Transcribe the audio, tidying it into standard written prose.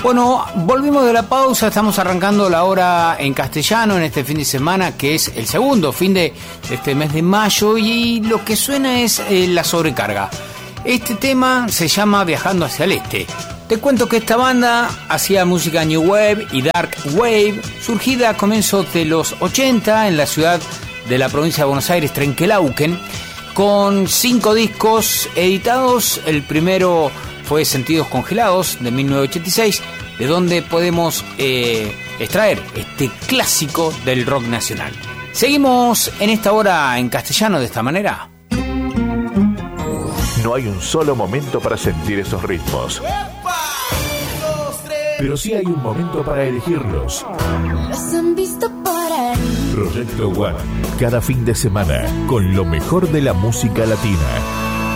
Bueno, volvimos de la pausa, estamos arrancando la hora en castellano en este fin de semana, que es el segundo fin de este mes de mayo, y lo que suena es La Sobrecarga. Este tema se llama Viajando hacia el Este. Te cuento que esta banda hacía música New Wave y Dark Wave, surgida a comienzos de los 80 en la ciudad de la provincia de Buenos Aires, Trenquelauquen, con 5 discos editados. El primero fue Sentidos Congelados, de 1986, de donde podemos extraer este clásico del rock nacional. Seguimos en esta hora en castellano de esta manera. No hay un solo momento para sentir esos ritmos, pero sí hay un momento para elegirlos. Los han visto por ahí. Proyecto One, cada fin de semana, con lo mejor de la música latina.